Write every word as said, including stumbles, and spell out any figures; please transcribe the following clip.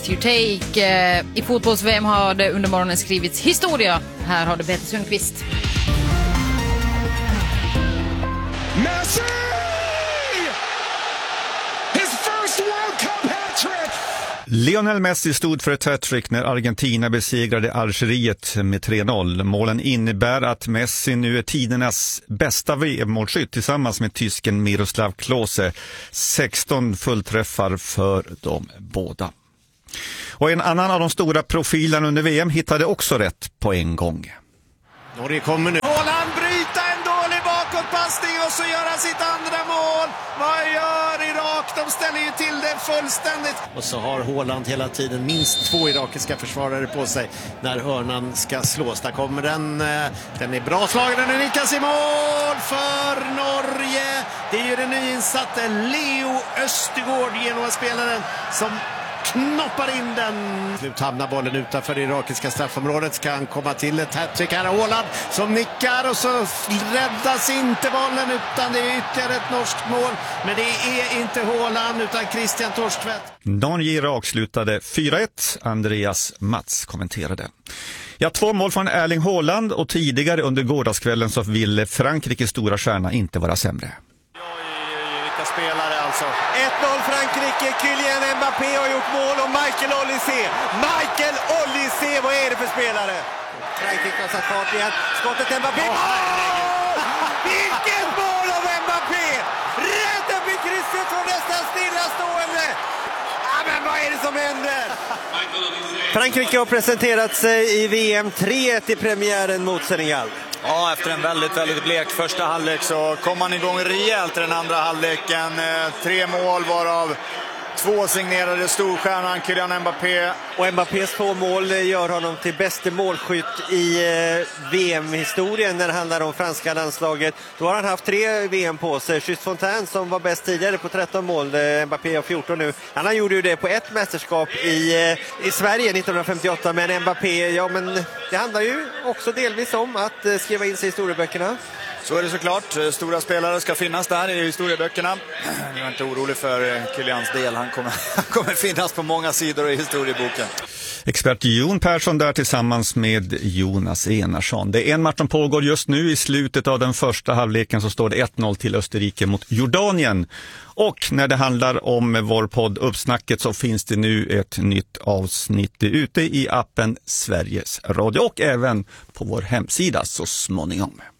Your take. Eh, I fotbolls-V M har det under morgonen skrivits historia. Här har det Peter Sundqvist. Messi! His first World Cup hat-trick! Lionel Messi stod för ett hattrick när Argentina besegrade Algeriet med tre noll. Målen innebär att Messi nu är tidernas bästa V M-målskytt tillsammans med tysken Miroslav Klose. sexton fullträffar för de båda. Och en annan av de stora profilerna under V M hittade också rätt på en gång. Norge kommer nu. Haaland bryter en dålig bakåtpassning och så gör han sitt andra mål. Vad gör Irak? De ställer ju till det fullständigt. Och så har Haaland hela tiden minst två irakiska försvarare på sig när hörnan ska slås. Där kommer den. Den är bra slagen. Den nickas i mål för Norge. Det är ju den nyinsatte Leo Östergård, Genoa-spelaren, som knoppar in den. Slut hamnar bollen utanför det irakiska straffområdet. Ska han komma till ett hattrick. Här är Haaland som nickar och så räddas inte bollen, utan det är ytterligare ett norskt mål. Men det är inte Haaland utan Christian Torstvedt. Norge-Irak slutade fyra ett. Andreas Mats kommenterade. Ja, två mål från Erling Haaland, och tidigare under gårdagskvällen så ville Frankrikes stora stjärna inte vara sämre. Vilka spelare alltså. ett noll Frankrike, Kylian Mbappé har gjort mål och Michael Olise. Michael Olise, vad är det för spelare? Frankrike har satt fart igen. Skottet Mbappé. Oh, vilket mål av Mbappé! Rätt upp i krysset från nästan stillastående. Ja, men vad är det som händer? Frankrike har presenterat sig i V M tre ett i premiären mot Senegal. Ja, efter en väldigt, väldigt blek första halvlek så kom man igång rejält i den andra halvleken. Tre mål varav två signerade storstjärnan Kylian Mbappé. Och Mbappés två mål gör honom till bästa målskytt i V M-historien när det handlar om franska landslaget. Då har han haft tre V M på sig. Just Fontaine som var bäst tidigare på tretton mål. Mbappé har fjorton nu. Han har gjort ju det på ett mästerskap i, i Sverige nittonhundrafemtioåtta. Men Mbappé, ja men det handlar ju också delvis om att skriva in sig i historieböckerna. Så är det såklart. Stora spelare ska finnas där i historieböckerna. Jag är inte orolig för Kylians del. Han kommer, han kommer finnas på många sidor i historieboken. Expert Jon Persson där tillsammans med Jonas Enarsson. Det är en match som pågår just nu. I slutet av den första halvleken så står det ett noll till Österrike mot Jordanien. Och när det handlar om vår podd Uppsnacket så finns det nu ett nytt avsnitt ute i appen Sveriges Radio och även på vår hemsida så småningom.